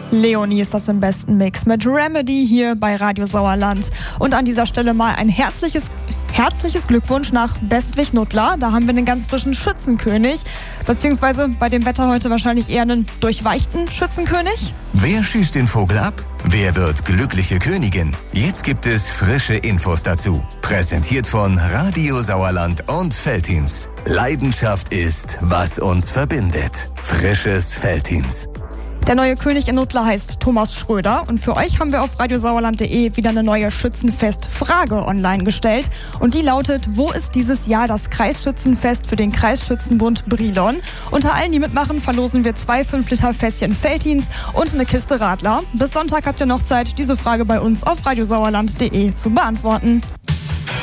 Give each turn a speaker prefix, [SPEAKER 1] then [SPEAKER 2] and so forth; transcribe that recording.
[SPEAKER 1] Leonie ist das im besten Mix mit Remedy hier bei Radio Sauerland. Und an dieser Stelle mal ein herzliches Glückwunsch nach Bestwig-Nuttlar. Da haben wir einen ganz frischen Schützenkönig, beziehungsweise bei dem Wetter heute wahrscheinlich eher einen durchweichten Schützenkönig.
[SPEAKER 2] Wer schießt den Vogel ab? Wer wird glückliche Königin? Jetzt gibt es frische Infos dazu. Präsentiert von Radio Sauerland und Veltins. Leidenschaft ist, was uns verbindet. Frisches Veltins.
[SPEAKER 1] Der neue König in Nuttlar heißt Thomas Schröder und für euch haben wir auf radiosauerland.de wieder eine neue Schützenfest-Frage online gestellt und die lautet: Wo ist dieses Jahr das Kreisschützenfest für den Kreisschützenbund Brilon? Unter allen, die mitmachen, verlosen wir 2 5-Liter Fässchen Veltins und eine Kiste Radler. Bis Sonntag habt ihr noch Zeit, diese Frage bei uns auf radiosauerland.de zu beantworten.